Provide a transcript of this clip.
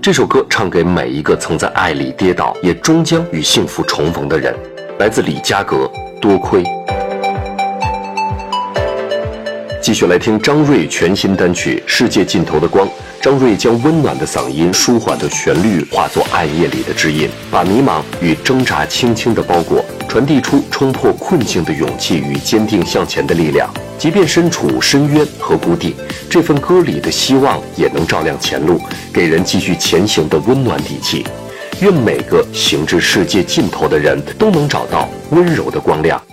这首歌唱给每一个曾在爱里跌倒，也终将与幸福重逢的人。来自李佳格，多亏。继续来听张睿全新单曲《世界尽头的光》。张睿将温暖的嗓音、舒缓的旋律化作暗夜里的指引，把迷茫与挣扎轻轻地包裹，传递出冲破困境的勇气与坚定向前的力量。即便身处深渊和谷底，这份歌里的希望也能照亮前路，给人继续前行的温暖底气。愿每个行至世界尽头的人都能找到温柔的光亮。